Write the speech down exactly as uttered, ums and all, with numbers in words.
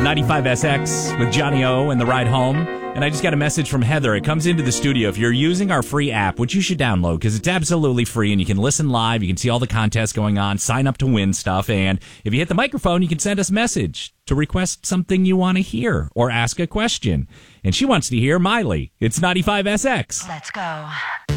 ninety-five S X with Johnny O and the ride home. And I just got a message from Heather. It comes into the studio. If you're using our free app, which you should download because it's absolutely free and you can listen live, you can see all the contests going on, sign up to win stuff. And if you hit the microphone, you can send us a message to request something you want to hear or ask a question. And she wants to hear Miley. It's ninety-five S X. Let's go.